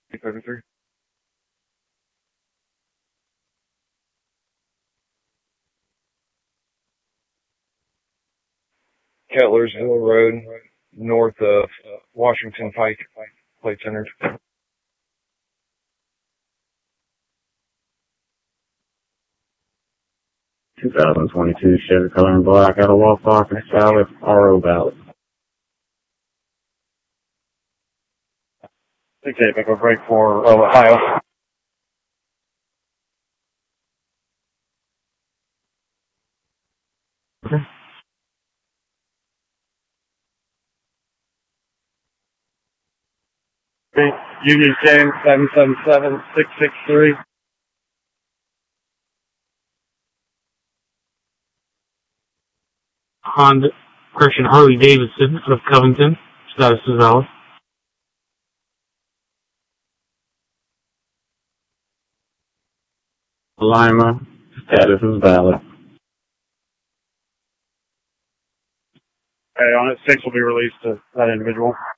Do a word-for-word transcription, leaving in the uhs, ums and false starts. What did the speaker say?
thirty-three. Kettler's Hill Road, north of Washington Pike, plates entered. two thousand twenty-two Chevy Color and Black out of Wausau, Salad, R O Valley. six eight, make a break for uh, Ohio. Okay. Union James seven seven seven six six three. Honda, correction, Harley Davidson out of Covington. Status is valid. Lima, status is valid. Okay, on it, six will be released to that individual.